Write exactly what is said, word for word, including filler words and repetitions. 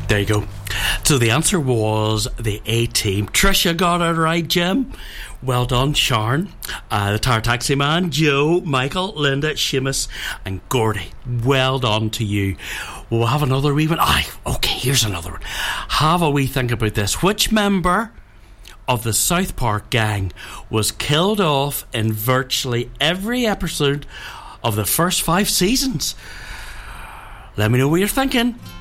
There you go. So the answer was the A-Team. Trisha got it right, Jim. Well done, Sharon. Uh, the Tire Taxi Man, Joe, Michael, Linda, Seamus and Gordy. Well done to you. We'll have another wee one. Aye, okay, here's another one. Have a wee think about this. Which member of the South Park gang was killed off in virtually every episode of the first five seasons? Let me know what you're thinking.